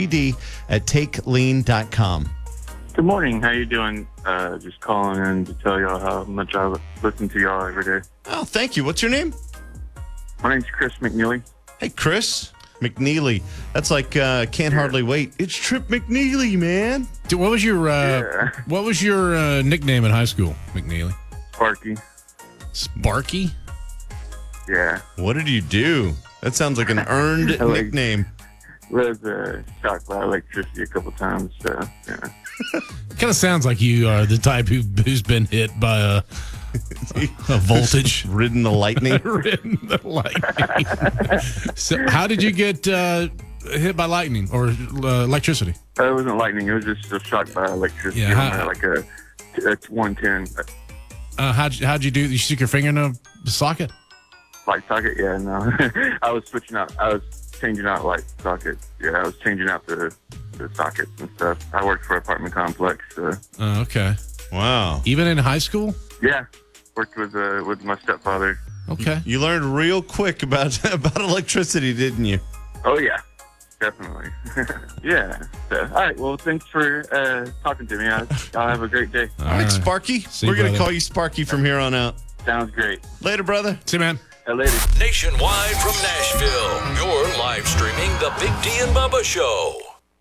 at takelean.com. Good morning. How you doing? Just calling in to tell y'all how much I listen to y'all every day. Oh, thank you. What's your name? My name's Chris McNeely. Hey, Chris McNeely. That's like Can't Hardly Wait. It's Trip McNeely, man. Dude, what was your nickname in high school, McNeely? Sparky. Sparky? Yeah. What did you do? That sounds like an earned nickname. Was shocked by electricity a couple times. So, yeah. Kind of sounds like you are the type who's been hit by a voltage. Ridden the lightning. Ridden the lightning. So how did you get hit by lightning or electricity? It wasn't lightning. It was just a shock by electricity. Yeah, Like a 110. How'd you do? You stick your finger in a socket? Light socket? Yeah, no. I was changing out light sockets. Yeah, I was changing out the sockets and stuff. I worked for an apartment complex. Okay. Wow. Even in high school? Yeah. Worked with my stepfather. Okay. You learned real quick about electricity, didn't you? Oh, yeah. Definitely. Yeah. So, all right. Well, thanks for talking to me. I'll have a great day. All right, Sparky. We're going to call you Sparky from here on out. Sounds great. Later, brother. See you, man. Later. Nationwide from Nashville, you're live streaming the Big D and Bubba Show.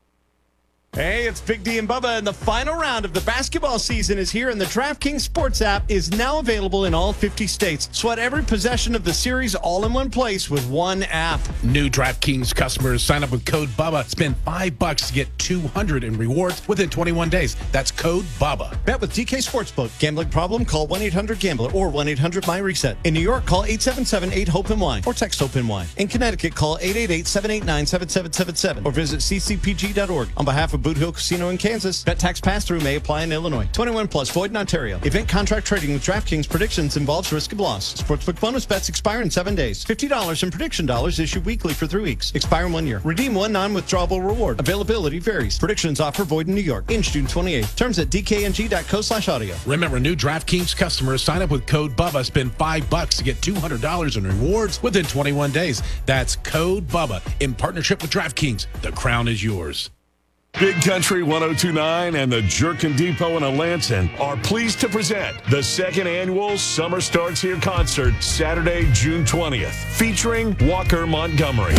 Hey, it's Big D and Bubba, and the final round of the basketball season is here, and the DraftKings Sports app is now available in all 50 states. Sweat every possession of the series all in one place with one app. New DraftKings customers sign up with code BUBBA. Spend $5 to get $200 in rewards within 21 days. That's code BUBBA. Bet with DK Sportsbook. Gambling problem? Call 1-800-GAMBLER or 1-800-MyReset. In New York, call 877-8-HOPE-NY or text HOPE-NY. In Connecticut, call 888-789-7777 or visit ccpg.org. On behalf of Boot Hill Casino in Kansas. Bet tax pass-through may apply in Illinois. 21 plus, void in Ontario. Event contract trading with DraftKings predictions involves risk of loss. Sportsbook bonus bets expire in 7 days. $50 in prediction dollars issued weekly for 3 weeks. Expire in 1 year. Redeem one non-withdrawable reward. Availability varies. Predictions offer void in New York. In June 28th. Terms at dkng.co/audio. Remember, new DraftKings customers sign up with code BUBBA. Spend $5 to get $200 in rewards within 21 days. That's code BUBBA in partnership with DraftKings. The crown is yours. Big Country 102.9 and the Jerkin Depot in Alanson are pleased to present the second annual Summer Starts Here concert Saturday, June 20th, featuring Walker Montgomery.